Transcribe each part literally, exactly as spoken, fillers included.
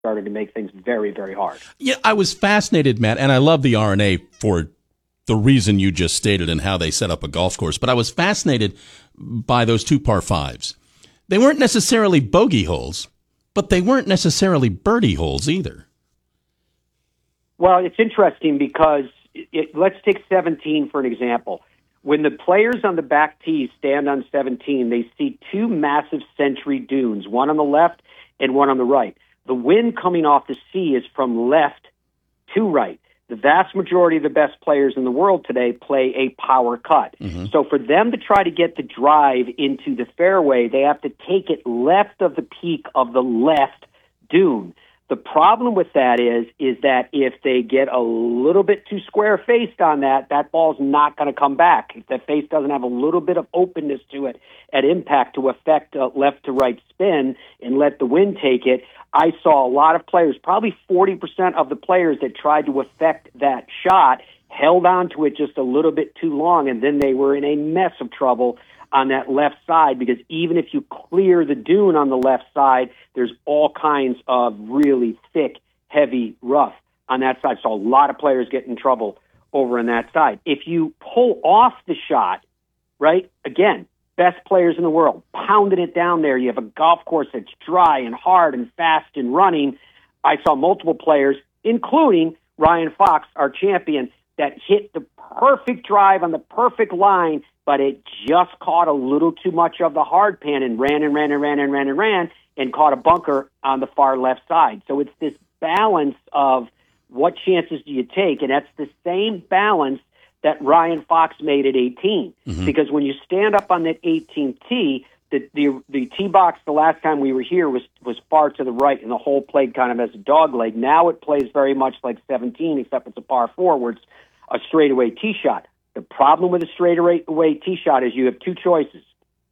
started to make things very, very hard. Yeah, I was fascinated, Matt, and I love the R and A for the reason you just stated and how they set up a golf course, but I was fascinated by those two par fives. They weren't necessarily bogey holes, but they weren't necessarily birdie holes either. Well, it's interesting because it, it, let's take seventeen for an example. When the players on the back tee stand on seventeen, they see two massive century dunes, one on the left and one on the right. The wind coming off the sea is from left to right. The vast majority of the best players in the world today play a power cut. Mm-hmm. So for them to try to get the drive into the fairway, they have to take it left of the peak of the left dune. The problem with that is, is that if they get a little bit too square-faced on that, that ball's not going to come back. If the face doesn't have a little bit of openness to it at impact to affect a left-to-right spin and let the wind take it, I saw a lot of players, probably forty percent of the players that tried to affect that shot, held on to it just a little bit too long, and then they were in a mess of trouble on that left side, because even if you clear the dune on the left side, there's all kinds of really thick, heavy rough on that side. So a lot of players get in trouble over on that side. If you pull off the shot, right, again, best players in the world, pounding it down there. You have a golf course that's dry and hard and fast and running. I saw multiple players, including Ryan Fox, our champion, that hit the perfect drive on the perfect line, but it just caught a little too much of the hard pan and ran and ran and ran and ran and ran and caught a bunker on the far left side. So it's this balance of what chances do you take, and that's the same balance that Ryan Fox made at eighteen. Mm-hmm. Because when you stand up on that eighteenth tee, the, the the tee box the last time we were here was, was far to the right, and the hole played kind of as a dog leg. Now it plays very much like seventeen, except it's a par four where it's a straightaway tee shot. The problem with a straightaway tee shot is you have two choices.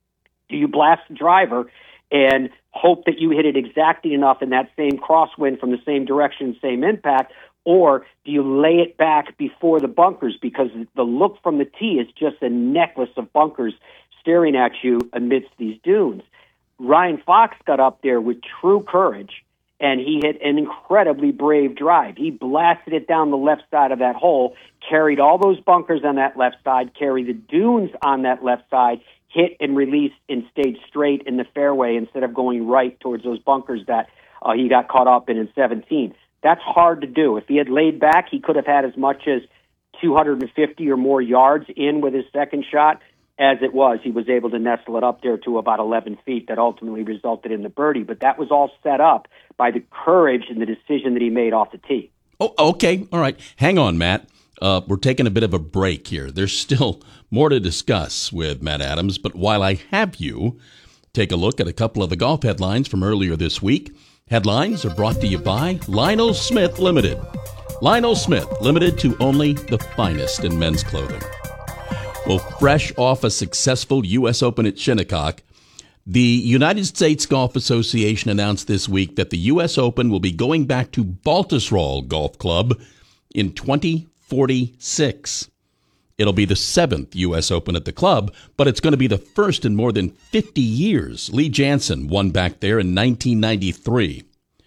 Do you blast the driver and hope that you hit it exactly enough in that same crosswind from the same direction, same impact, or do you lay it back before the bunkers, because the look from the tee is just a necklace of bunkers staring at you amidst these dunes? Ryan Fox got up there with true courage, and he hit an incredibly brave drive. He blasted it down the left side of that hole, carried all those bunkers on that left side, carried the dunes on that left side, hit and released and stayed straight in the fairway instead of going right towards those bunkers that uh, he got caught up in in seventeen. That's hard to do. If he had laid back, he could have had as much as two hundred fifty or more yards in with his second shot. As it was, he was able to nestle it up there to about eleven feet that ultimately resulted in the birdie. But that was all set up by the courage and the decision that he made off the tee. Oh, okay. All right. Hang on, Matt. Uh, we're taking a bit of a break here. There's still more to discuss with Matt Adams, but while I have you, take a look at a couple of the golf headlines from earlier this week. Headlines are brought to you by Lionel Smith Limited. Lionel Smith Limited, to only the finest in men's clothing. Well, fresh off a successful U S Open at Shinnecock, the United States Golf Association announced this week that the U S Open will be going back to Baltusrol Golf Club in twenty forty-six. It'll be the seventh U S Open at the club, but it's going to be the first in more than fifty years. Lee Janzen won back there in nineteen ninety-three.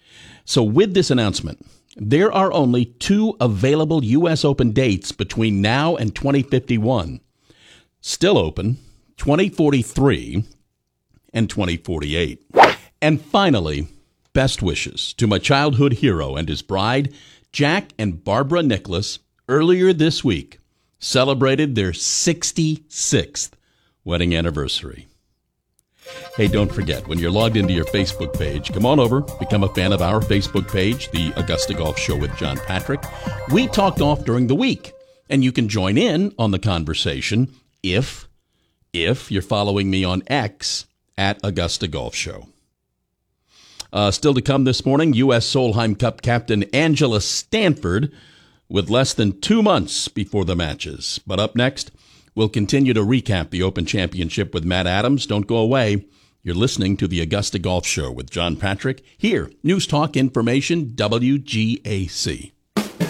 So with this announcement, there are only two available U S Open dates between now and twenty fifty-one. Still open, twenty forty-three and twenty forty-eight. And finally, best wishes to my childhood hero and his bride, Jack and Barbara Nicholas, earlier this week celebrated their sixty-sixth wedding anniversary. Hey, don't forget, when you're logged into your Facebook page, come on over, become a fan of our Facebook page, the Augusta Golf Show with John Patrick. We talk golf during the week, and you can join in on the conversation if, if you're following me on X at Augusta Golf Show. Uh, still to come this morning, U S Solheim Cup captain Angela Stanford with less than two months before the matches. But up next, we'll continue to recap the Open Championship with Matt Adams. Don't go away. You're listening to the Augusta Golf Show with John Patrick. Here, News Talk Information, W G A C.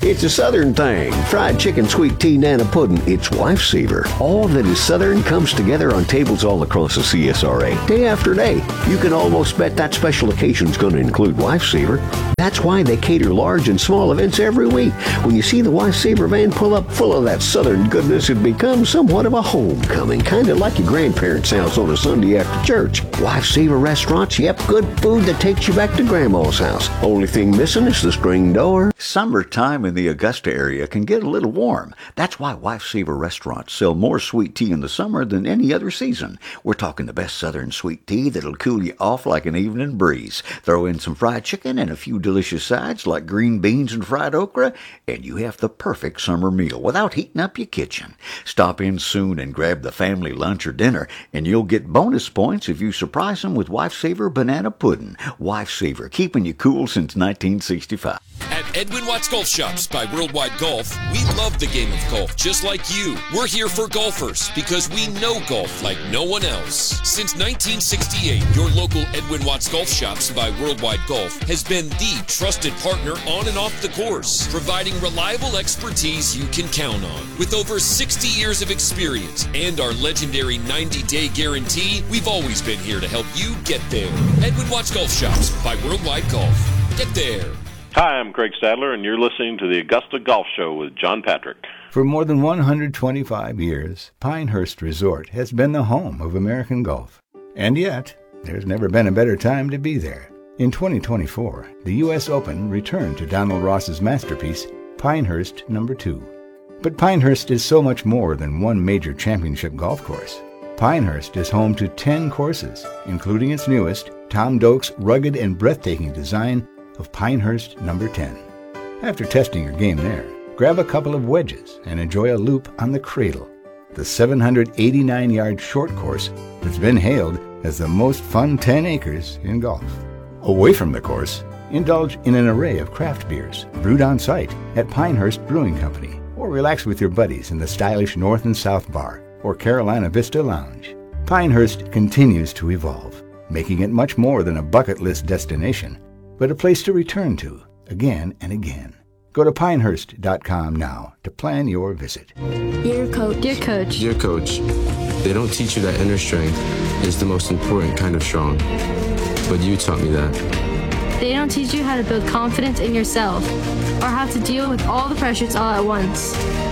It's a Southern thing. Fried chicken, sweet tea, nana pudding. It's Lifesaver. All that is Southern comes together on tables all across the C S R A. Day after day, you can almost bet that special occasion's going to include Lifesaver. That's why they cater large and small events every week. When you see the Lifesaver van pull up full of that Southern goodness, it becomes somewhat of a homecoming, kind of like your grandparents' house on a Sunday after church. Lifesaver restaurants, yep, good food that takes you back to Grandma's house. Only thing missing is the screen door. Summertime in the Augusta area can get a little warm. That's why Lifesaver restaurants sell more sweet tea in the summer than any other season. We're talking the best Southern sweet tea that'll cool you off like an evening breeze. Throw in some fried chicken and a few delicious sides like green beans and fried okra, and you have the perfect summer meal without heating up your kitchen. Stop in soon and grab the family lunch or dinner, and you'll get bonus points if you surprise them with Lifesaver banana pudding. Lifesaver, keeping you cool since nineteen sixty-five. At Edwin Watts Golf Shops by Worldwide Golf, we love the game of golf just like you. We're here for golfers because we know golf like no one else. Since nineteen sixty-eight, your local Edwin Watts Golf Shops by Worldwide Golf has been the trusted partner on and off the course, providing reliable expertise you can count on. With over sixty years of experience and our legendary ninety-day guarantee, we've always been here to help you get there. Edwin Watts Golf Shops by Worldwide Golf. Get there. Hi, I'm Craig Stadler, and you're listening to the Augusta Golf Show with John Patrick. For more than one hundred twenty-five years, Pinehurst Resort has been the home of American golf. And yet, there's never been a better time to be there. In twenty twenty-four, the U S Open returned to Donald Ross's masterpiece, Pinehurst Number two. But Pinehurst is so much more than one major championship golf course. Pinehurst is home to ten courses, including its newest, Tom Doak's rugged and breathtaking design of Pinehurst Number ten. After testing your game there, grab a couple of wedges and enjoy a loop on the Cradle, the seven hundred eighty-nine yard short course that's been hailed as the most fun ten acres in golf. Away from the course, indulge in an array of craft beers brewed on site at Pinehurst Brewing Company, or relax with your buddies in the stylish North and South Bar or Carolina Vista Lounge. Pinehurst continues to evolve, making it much more than a bucket list destination, but a place to return to again and again. Go to pinehurst dot com now to plan your visit. Dear Coach. Dear Coach. Dear Coach, they don't teach you that inner strength is the most important kind of strong. But you taught me that. They don't teach you how to build confidence in yourself or how to deal with all the pressures all at once.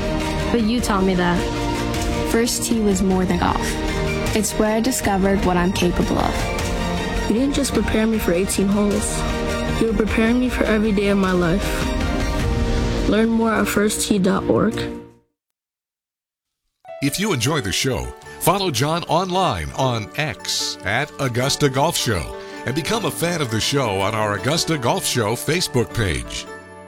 But you taught me that. First tee was more than golf. It's where I discovered what I'm capable of. You didn't just prepare me for eighteen holes. You were preparing me for every day of my life. Learn more at first tee dot org. If you enjoy the show, follow John online on X at Augusta Golf Show and become a fan of the show on our Augusta Golf Show Facebook page.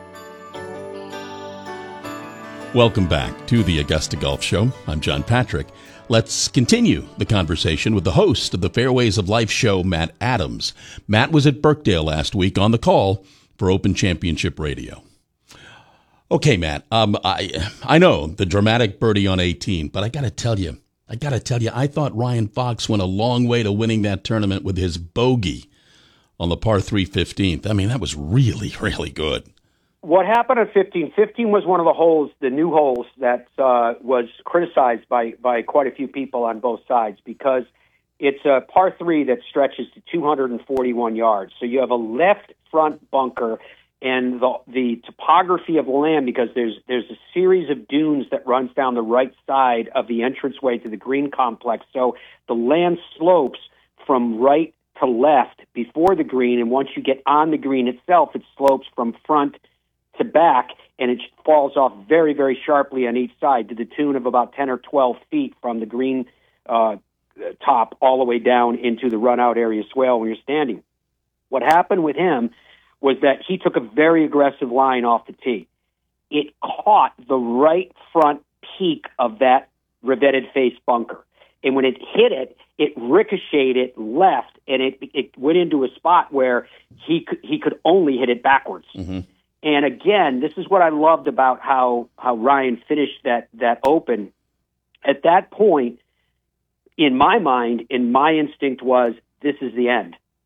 Welcome back to the Augusta Golf Show. I'm John Patrick. Let's continue the conversation with the host of the Fairways of Life show, Matt Adams. Matt was at Birkdale last week on the call for Open Championship Radio. Okay, Matt, um, I I know the dramatic birdie on eighteen, but I got to tell you, I got to tell you, I thought Ryan Fox went a long way to winning that tournament with his bogey on the par three fifteenth. I mean, that was really, really good. What happened at fifteen? fifteen was one of the holes, the new holes, that uh, was criticized by, by quite a few people on both sides because it's a par three that stretches to two hundred forty-one yards. So you have a left front bunker, and the the topography of the land, because there's there's a series of dunes that runs down the right side of the entranceway to the green complex. So the land slopes from right to left before the green, and once you get on the green itself, it slopes from front to back, and it falls off very, very sharply on each side to the tune of about ten or twelve feet from the green uh, top all the way down into the run-out area swale when you're standing. What happened with him was that he took a very aggressive line off the tee. It caught the right front peak of that revetted face bunker. And when it hit it, it ricocheted it left, and it it went into a spot where he could, he could only hit it backwards. Mm-hmm. And again, this is what I loved about how, how Ryan finished that, that Open. At that point, in my mind, in my instinct was, this is the end.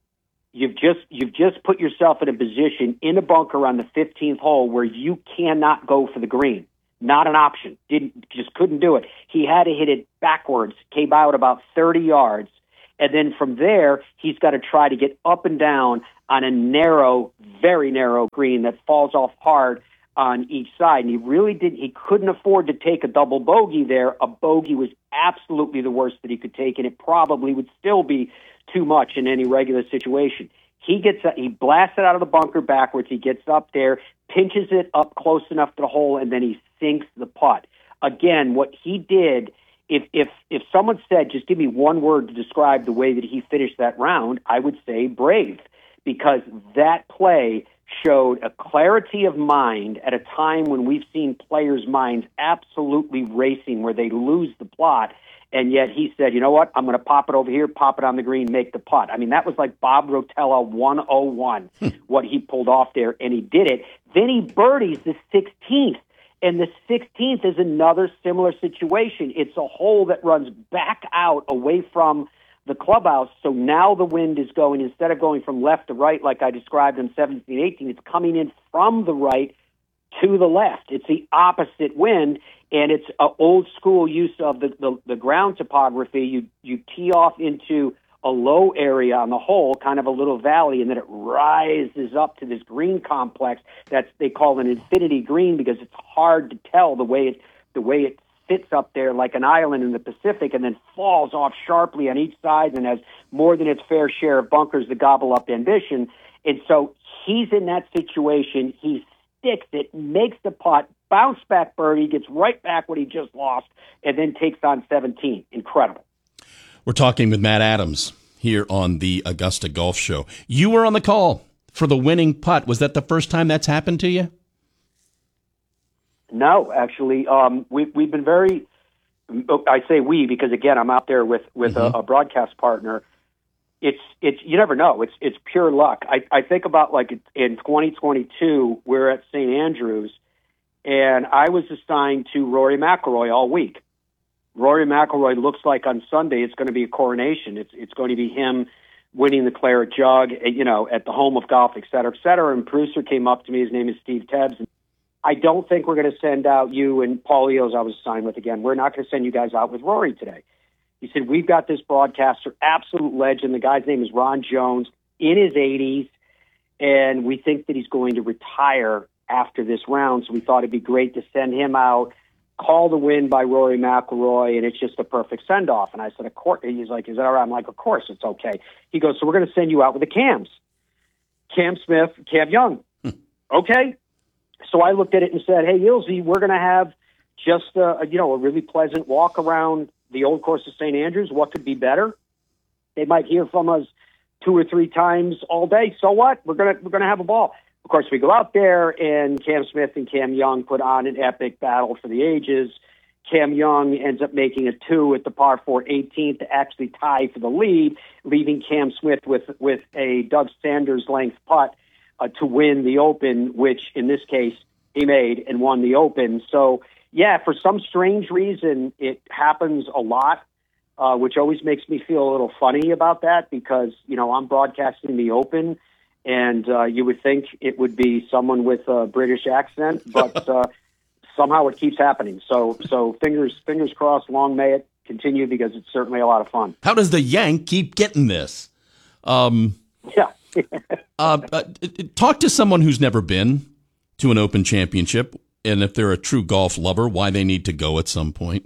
You've just you've just put yourself in a position in a bunker on the fifteenth hole where you cannot go for the green. Not an option. Didn't just couldn't do it. He had to hit it backwards, came out about thirty yards, and then from there he's got to try to get up and down on a narrow, very narrow green that falls off hard on each side. And he really did. He couldn't afford to take a double bogey there. A bogey was absolutely the worst that he could take, and it probably would still be too much in any regular situation. He gets he blasts it out of the bunker backwards. He gets up there, pinches it up close enough to the hole, and then he sinks the putt. Again, what he did, if if if someone said, just give me one word to describe the way that he finished that round, I would say brave, because that play showed a clarity of mind at a time when we've seen players' minds absolutely racing where they lose the plot. And yet he said, you know what, I'm going to pop it over here, pop it on the green, make the putt. I mean, that was like Bob Rotella one oh one, what he pulled off there, and he did it. Then he birdies the sixteenth, and the sixteenth is another similar situation. It's a hole that runs back out away from the clubhouse, so now the wind is going, instead of going from left to right like I described in seventeen eighteen, it's coming in from the right to the left. It's the opposite wind, and it's an old school use of the, the, the ground topography. You you tee off into a low area on the hole, kind of a little valley, and then it rises up to this green complex that's they call an infinity green because it's hard to tell the way it the way it sits up there like an island in the Pacific, and then falls off sharply on each side and has more than its fair share of bunkers to gobble up ambition. And so he's in that situation. He sticks it, makes the putt, bounce back birdie, gets right back what he just lost, and then takes on seventeen. Incredible. We're talking with Matt Adams here on the Augusta Golf Show. You were on the call for the winning putt. Was that the first time that's happened to you? No, actually, um, we, we've been very, I say we because, again, I'm out there with, with mm-hmm. a, a broadcast partner. It's, it's, you never know. It's, it's pure luck. I, I think about like in twenty twenty-two, we're at Saint Andrews, and I was assigned to Rory McIlroy all week. Rory McIlroy looks like on Sunday it's going to be a coronation. It's, it's going to be him winning the Claret Jug, you know, at the home of golf, et cetera, et cetera. And producer came up to me. His name is Steve Tebbs. And I don't think we're going to send out you and Paul Eos I was assigned with again. We're not going to send you guys out with Rory today. He said, we've got this broadcaster, absolute legend. The guy's name is Ron Jones, in his eighties, and we think that he's going to retire after this round. So we thought it'd be great to send him out, call the win by Rory McIlroy, and it's just a perfect send-off. And I said, of course. He's like, is that all right? I'm like, of course, it's okay. He goes, so we're going to send you out with the Cams. Cam Smith, Cam Young. Okay. So I looked at it and said, hey, Ilsey, we're going to have just a, you know, a really pleasant walk around the old course of Saint Andrews. What could be better? They might hear from us two or three times all day. So what? We're going to we're going to have a ball. Of course, we go out there, and Cam Smith and Cam Young put on an epic battle for the ages. Cam Young ends up making a two at the par four eighteenth to actually tie for the lead, leaving Cam Smith with, with a Doug Sanders length putt Uh, to win the Open, which in this case he made and won the Open. So, yeah, for some strange reason, it happens a lot, uh, which always makes me feel a little funny about that because, you know, I'm broadcasting the Open, and uh, you would think it would be someone with a British accent, but uh, somehow it keeps happening. So, so fingers fingers crossed, long may it continue because it's certainly a lot of fun. How does the Yank keep getting this? Um, yeah. uh, uh, talk to someone who's never been to an Open Championship, and if they're a true golf lover, why they need to go at some point.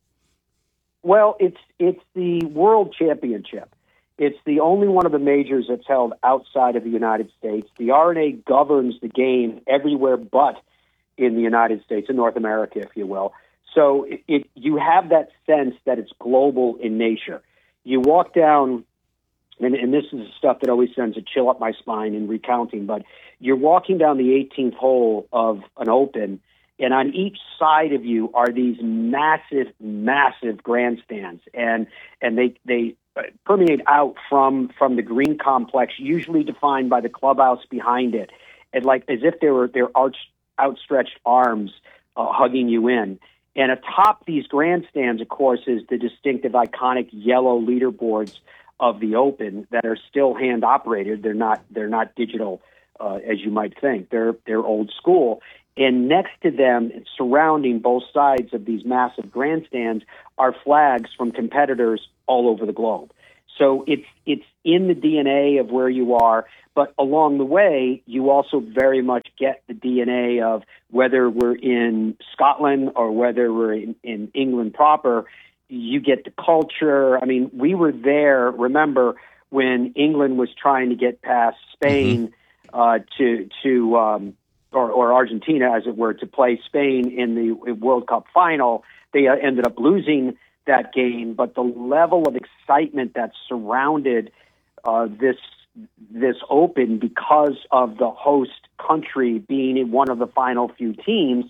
Well, it's it's the World Championship. It's the only one of the majors that's held outside of the United States. The R N A governs the game everywhere but in the United States, in North America, if you will. So it, it you have that sense that it's global in nature. You walk down. And, and this is stuff that always sends a chill up my spine in recounting, but you're walking down the eighteenth hole of an Open, and on each side of you are these massive, massive grandstands, and and they they permeate out from from the green complex, usually defined by the clubhouse behind it, and like as if they were their arch, outstretched arms uh, hugging you in. And atop these grandstands, of course, is the distinctive, iconic yellow leaderboards of the Open that are still hand operated. They're not they're not digital uh, as you might think. They're they're old school. And next to them, surrounding both sides of these massive grandstands, are flags from competitors all over the globe. So it's it's in the D N A of where you are, but along the way, you also very much get the D N A of whether we're in Scotland or whether we're in, in England proper. You get the culture. I mean, we were there, remember, when England was trying to get past Spain mm-hmm. uh, to, to um, or, or Argentina, as it were, to play Spain in the World Cup final. They uh, ended up losing that game, but the level of excitement that surrounded uh, this this Open because of the host country being one of the final few teams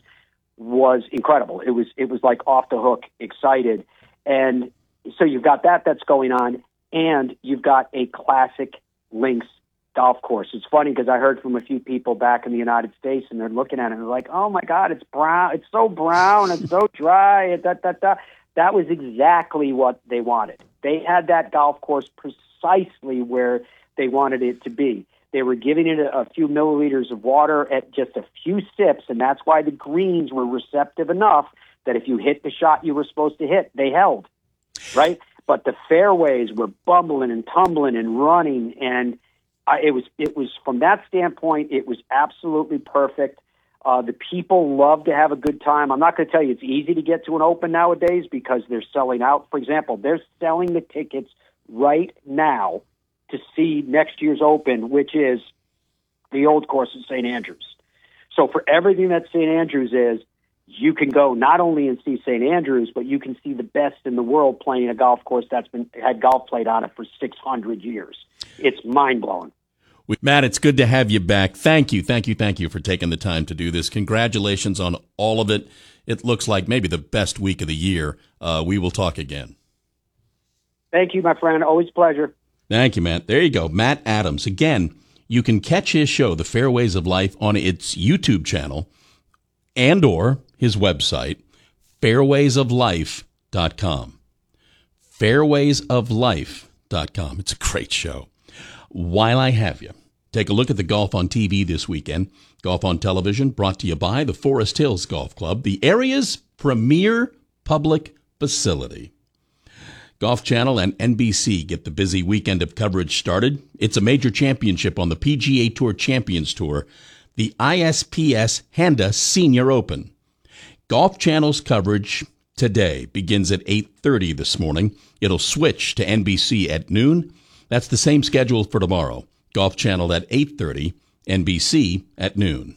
was incredible. It was it was like off the hook excited. And so you've got that that's going on, and you've got a classic links golf course. It's funny because I heard from a few people back in the United States, and they're looking at it and they're like, oh my God, it's brown. It's so brown. It's so dry. Da, da, da. That was exactly what they wanted. They had that golf course precisely where they wanted it to be. They were giving it a, a few milliliters of water at just a few sips, and that's why the greens were receptive enough that if you hit the shot you were supposed to hit, they held, right? But the fairways were bumbling and tumbling and running, and uh, it was it was from that standpoint, it was absolutely perfect. Uh, the people love to have a good time. I'm not going to tell you it's easy to get to an Open nowadays because they're selling out. For example, they're selling the tickets right now to see next year's Open, which is the old course at Saint Andrews. So for everything that Saint Andrews is, you can go not only and see Saint Andrews, but you can see the best in the world playing a golf course that's been had golf played on it for six hundred years. It's mind-blowing. Matt, it's good to have you back. Thank you, thank you, thank you for taking the time to do this. Congratulations on all of it. It looks like maybe the best week of the year. Uh, we will talk again. Thank you, my friend. Always a pleasure. Thank you, Matt. There you go. Matt Adams. Again, you can catch his show, The Fairways of Life, on its YouTube channel and or his website, fairways of life dot com. fairways of life dot com. It's a great show. While I have you, take a look at the Golf on T V this weekend. Golf on Television brought to you by the Forest Hills Golf Club, the area's premier public facility. Golf Channel and N B C get the busy weekend of coverage started. It's a major championship on the P G A Tour Champions Tour, the I S P S Honda Senior Open. Golf Channel's coverage today begins at eight thirty this morning. It'll switch to N B C at noon. That's the same schedule for tomorrow. Golf Channel at eight thirty, N B C at noon.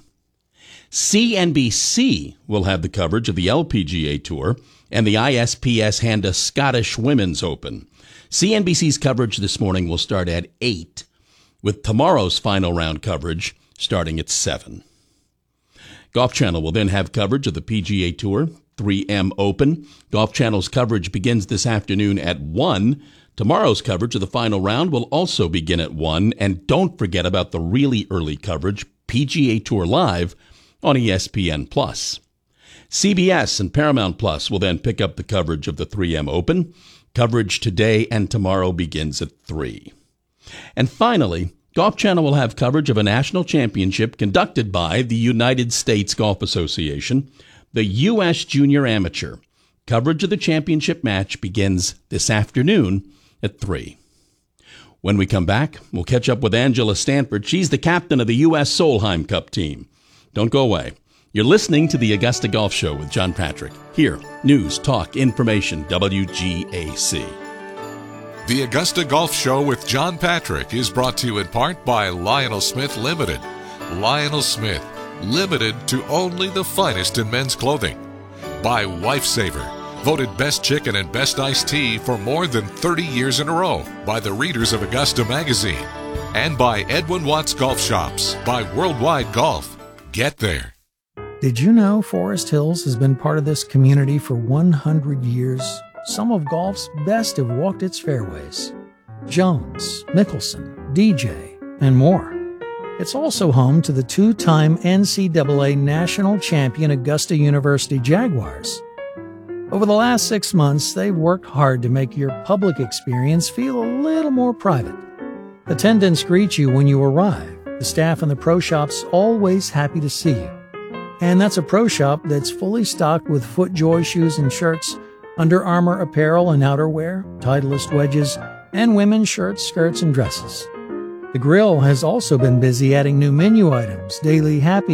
C N B C will have the coverage of the L P G A Tour and the I S P S Honda Scottish Women's Open. C N B C's coverage this morning will start at eight, with tomorrow's final round coverage starting at seven. Golf Channel will then have coverage of the P G A Tour, three M Open. Golf Channel's coverage begins this afternoon at one. Tomorrow's coverage of the final round will also begin at one. And don't forget about the really early coverage, P G A Tour Live, on E S P N plus. C B S and Paramount Plus will then pick up the coverage of the three M Open. Coverage today and tomorrow begins at three. And finally, Golf Channel will have coverage of a national championship conducted by the United States Golf Association, the U S Junior Amateur. Coverage of the championship match begins this afternoon at three. When we come back, we'll catch up with Angela Stanford. She's the captain of the U S Solheim Cup team. Don't go away. You're listening to the Augusta Golf Show with John Patrick. Here, news, talk, information, W G A C. The Augusta Golf Show with John Patrick is brought to you in part by Lionel Smith Limited. Lionel Smith, limited to only the finest in men's clothing. By Lifesaver, voted best chicken and best iced tea for more than thirty years in a row by the readers of Augusta Magazine. And by Edwin Watts Golf Shops, by Worldwide Golf. Get there. Did you know Forest Hills has been part of this community for one hundred years? Some of golf's best have walked its fairways. Jones, Mickelson, D J, and more. It's also home to the two-time N C double A national champion Augusta University Jaguars. Over the last six months, they've worked hard to make your public experience feel a little more private. Attendants greet you when you arrive. The staff in the pro shop's always happy to see you. And that's a pro shop that's fully stocked with FootJoy shoes and shirts, Under Armour apparel and outerwear, Titleist wedges, and women's shirts, skirts, and dresses. The grill has also been busy adding new menu items, daily happy